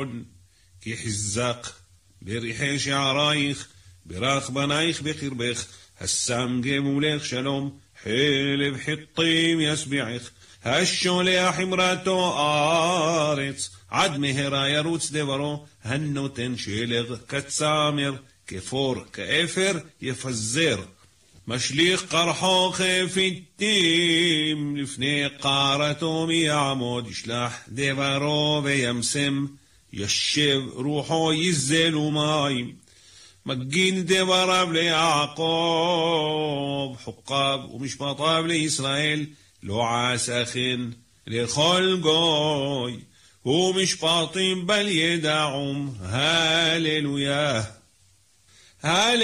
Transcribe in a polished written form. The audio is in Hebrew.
ציון, כי חזק בריחי שערייך, ברך בנייך בקרבך, השם גמולך שלום, חלב חיטים ישביעך, השולח אמרתו ארץ, עד מהרה ירוץ דברו, הנותן שלג כצמר, כפור כאפר יפזר. משליך קרחו חפיתים, לפני קרתו מיעמוד, ישלח דברו וימסם, ישב רוחו יזל ומים. מגין דבריו ליעקב, חוקיו ומשפטיו לישראל, לא עסכן לכל גוי, ומשפטים בל ידעום. הללויה.